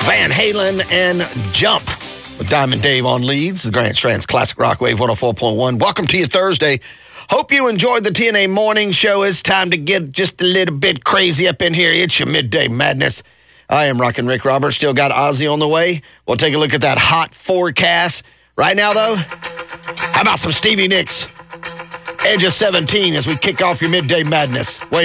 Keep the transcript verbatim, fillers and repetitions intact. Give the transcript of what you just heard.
Van Halen and Jump with Diamond Dave on leads. The Grand Strand's Classic Rock Wave one oh four point one. Welcome to you Thursday. Hope you enjoyed the T N A Morning Show. It's time to get just a little bit crazy up in here. It's your Midday Madness. I am Rockin' Rick Roberts. Still got Ozzy on the way. We'll take a look at that hot forecast. Right now, though, how about some Stevie Nicks? Edge of seventeen as we kick off your Midday Madness. Wait